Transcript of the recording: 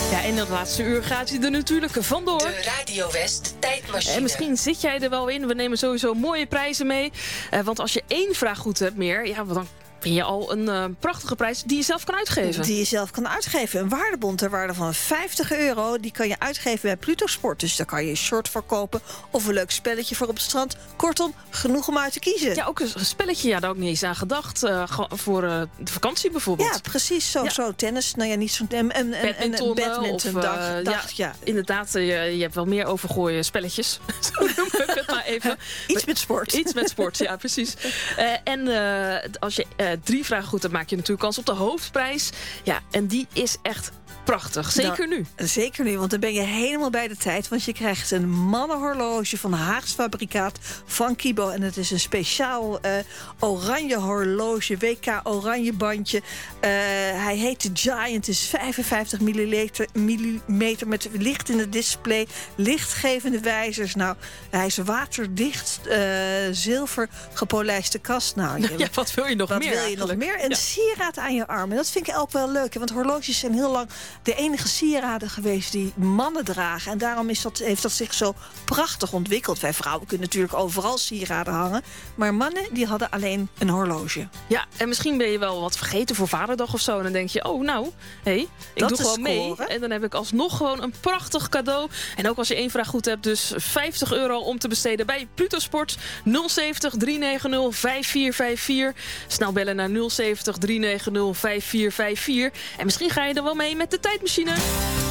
Ja, en in het laatste uur gaat hij er natuurlijk vandoor. De Radio West tijdmachine. En misschien zit jij er wel in. We nemen sowieso mooie prijzen mee. Want als je 1 vraag goed hebt meer, ja, dan vind je al een prachtige prijs die je zelf kan uitgeven. Die je zelf kan uitgeven. Een waardebond ter waarde van €50. Die kan je uitgeven bij Pluto Sport. Dus daar kan je een short voor kopen of een leuk spelletje voor op het strand. Kortom, genoeg om uit te kiezen. Ja, ook een spelletje. Ja, daar ook niet eens aan gedacht. Voor de vakantie bijvoorbeeld. Ja, precies. Zo tennis. Nou ja, niet zo'n... badmintondag. Ja. Inderdaad, je hebt wel meer overgooien spelletjes. Zo noem ik het maar even. Iets met sport. Iets met sport, ja, precies. Als je 3 vragen goed hebt, maak je natuurlijk kans op de hoofdprijs. Ja, en die is echt prachtig. Zeker nu. Zeker nu, want dan ben je helemaal bij de tijd. Want je krijgt een mannenhorloge van Haags fabrikaat van Kibo. En het is een speciaal oranje horloge. WK oranje bandje. Hij heet de Giant. is 55 millimeter met licht in het display. Lichtgevende wijzers. Nou, hij is waterdicht. Zilver gepolijste kast. Nou, ja, wat wil je nog meer? Wat wil je nog meer? Een sieraad aan je arm. En dat vind ik ook wel leuk. Hè? Want horloges zijn heel lang de enige sieraden geweest die mannen dragen. En daarom heeft dat zich zo prachtig ontwikkeld. Wij vrouwen kunnen natuurlijk overal sieraden hangen. Maar mannen die hadden alleen een horloge. Ja, en misschien ben je wel wat vergeten voor Vaderdag of zo. En dan denk je, oh nou, ik doe gewoon mee. En dan heb ik alsnog gewoon een prachtig cadeau. En ook als je 1 vraag goed hebt, dus €50 om te besteden bij Pluto Sport. 070 390 5454. Snel bellen naar 070 390 5454. En misschien ga je er wel mee met de tijdmachine.